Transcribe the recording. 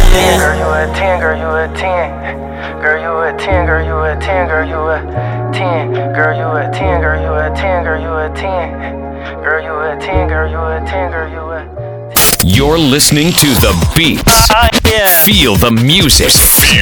Girl, you a 10, girl, you a 10. Girl, you a 10, girl, you a 10, girl, you a 10. Girl, you a 10, girl, you a 10, girl, you a 10. Girl, you a 10, girl, you a 10, girl, you a 10. You're listening to The Beats. Feel the music.